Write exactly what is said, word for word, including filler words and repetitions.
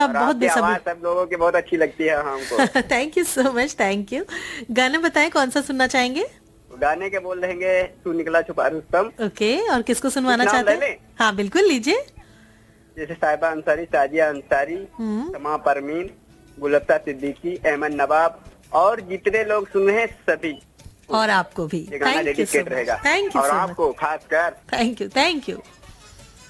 और बहुत आपकी बेसब्री। आवाज सब लोगों की बहुत अच्छी लगती है हमको। Thank you so much, thank you. गाना बताएं कौन सा सुनना चाहेंगे? गाने के बोल रहेंगे तू निकला छुपा रुस्तम। ओके, और किसको सुनवाना कुछ नाम चाहते ले हैं? लें? हाँ बिल्कुल, लीजिए। जैसे साहिबा अंसारी, साजिया अंसारी, हम्म। समा परमीन, गुलफ्ता सिद्दीकी, अहमद नवाब और जितने लोग सुन रहे हैं सभी को और आपको भी ये गाना thank you so dedicate much, रहेगा। थैंक यू और सो मच, आपको खासकर थैंक यू, थैंक यू।